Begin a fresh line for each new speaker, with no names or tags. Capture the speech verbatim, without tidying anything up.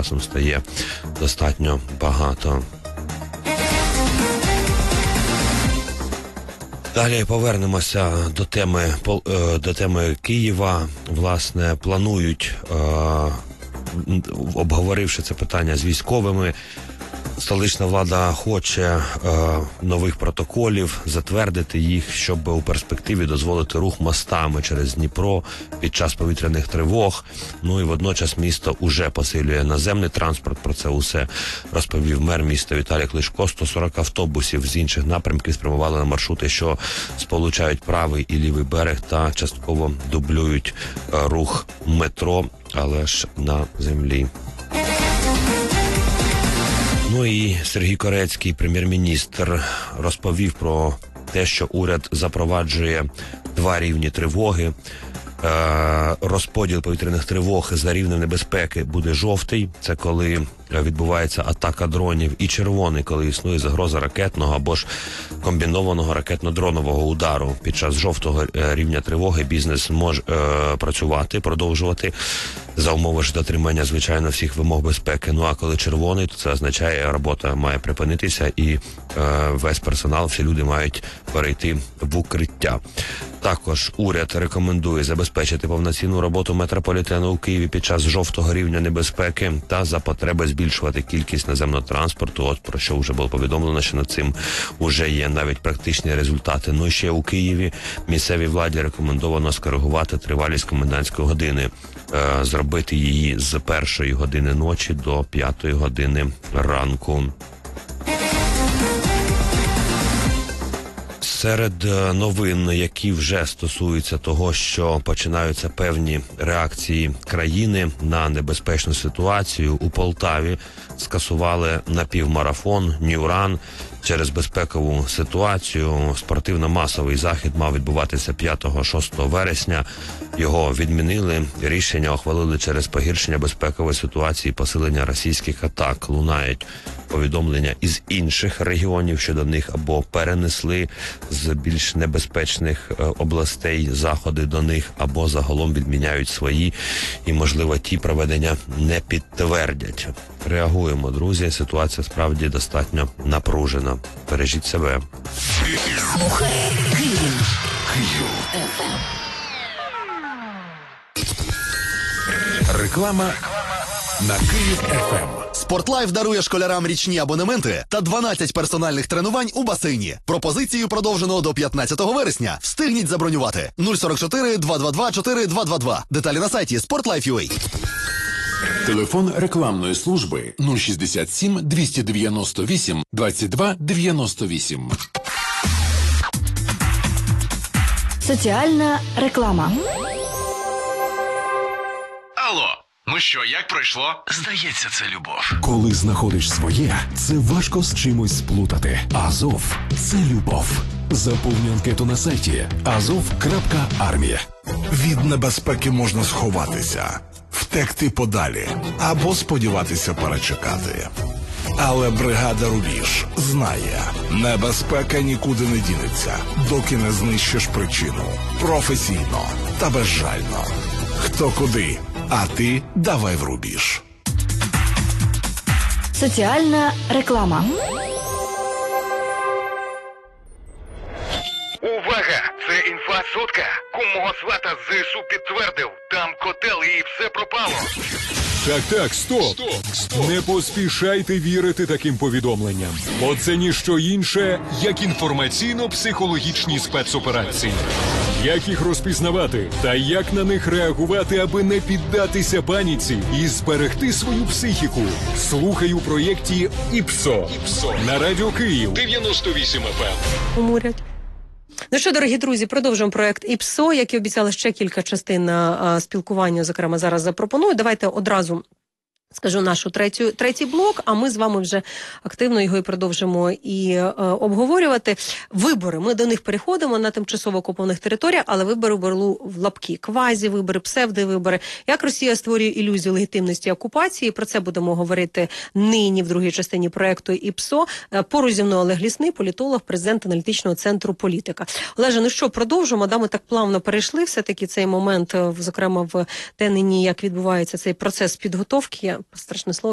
часом стає достатньо багато. Далі повернемося до теми, до теми Києва. Власне, планують, обговоривши це питання з військовими, столична влада хоче е, нових протоколів, затвердити їх, щоб у перспективі дозволити рух мостами через Дніпро під час повітряних тривог. Ну і водночас місто уже посилює наземний транспорт. Про це усе розповів мер міста Віталій Кличко. сто сорок автобусів з інших напрямків спрямували на маршрути, що сполучають правий і лівий берег та частково дублюють е, рух метро, але ж на землі. Ну і Сергій Корецький, прем'єр-міністр, розповів про те, що уряд запроваджує два рівні тривоги. Е, розподіл повітряних тривог за рівнем небезпеки буде жовтий. Це коли відбувається атака дронів, і червоний, коли існує загроза ракетного або ж комбінованого ракетно-дронового удару. Під час жовтого рівня тривоги бізнес може е, працювати, продовжувати за умови ж дотримання, звичайно, всіх вимог безпеки. Ну а коли червоний, то це означає, робота має припинитися і е, весь персонал, всі люди мають перейти в укриття. Також уряд рекомендує забезпечити повноцінну роботу метрополітену у Києві під час жовтого рівня небезпеки та за потреби збільшувати кількість наземного транспорту. От про що вже було повідомлено, що над цим вже є навіть практичні результати. Ну і ще у Києві місцевій владі рекомендовано скоригувати тривалість комендантської години, е, зробити її з першої години ночі до п'ятої години ранку. Серед новин, які вже стосуються того, що починаються певні реакції країни на небезпечну ситуацію, у Полтаві скасували напівмарафон «Нью-Ран» через безпекову ситуацію. Спортивно-масовий захід мав відбуватися п'ятого-шостого вересня. Його відмінили. Рішення ухвалили через погіршення безпекової ситуації, посилення російських атак. Лунають повідомлення із інших регіонів, що до них або перенесли з більш небезпечних е, областей заходи до них, або загалом відміняють свої, і, можливо, ті проведення не підтвердять. Реагуємо, друзі. Ситуація справді достатньо напружена. Бережіть себе.
Слухай Київ. Київ.
Реклама на Київ еф ем.
Спортлайф дарує школярам річні абонементи та дванадцять персональних тренувань у басейні. Пропозицію продовжено до п'ятнадцятого вересня. Встигніть забронювати. нуль сорок чотири два два два чотири два два два. Деталі на сайті спортлайф крапка ю а.
Телефон рекламної служби нуль шістдесят сім двісті дев'яносто вісім двадцять два дев'яносто вісім.
Соціальна реклама.
Алло, ну що, як пройшло? Здається, це любов.
Коли знаходиш своє, це важко з чимось сплутати. Азов – це любов. Заповни анкету на сайті азов крапка армія.
Від небезпеки можна сховатися, втекти подалі або сподіватися перечекати. Але бригада «Рубіж» знає, небезпека нікуди не дінеться, доки не знищиш причину. Професійно та безжально. Хто куди, а ти давай в «Рубіж».
Соціальна реклама.
Увага! Це інфа сотка. Кум мого свата з ЗСУ підтвердив. Там котел і все пропало.
Так, так, стоп. Стоп, стоп. Не поспішайте вірити таким повідомленням. Бо це ніщо інше, як інформаційно-психологічні спецоперації. Як їх розпізнавати та як на них реагувати, аби не піддатися паніці і зберегти свою психіку. Слухай у проєкті «ІПСО». «ІПСО» на Радіо Київ дев'яносто вісім еф ем.
Умурять. Ну що, дорогі друзі, продовжуємо проєкт «ІПСО», як і обіцяли, ще кілька частин а, спілкування, зокрема, зараз запропоную. Давайте одразу скажу нашу третю, третій блок, а ми з вами вже активно його і продовжимо і е, обговорювати. Вибори, ми до них переходимо на тимчасово окупованих територіях, але вибори беру в лапки. Квазі-вибори, псевдовибори. Як Росія створює ілюзію легітимності окупації, про це будемо говорити нині в другій частині проєкту «ІПСО». Поруч зі мною Олег Лісний, політолог, президент аналітичного центру «Політика». Олеже, ну що, продовжимо, да, ми так плавно перейшли все-таки цей момент, зокрема в те нині, як відбувається цей процес підготовки. Страшне слово.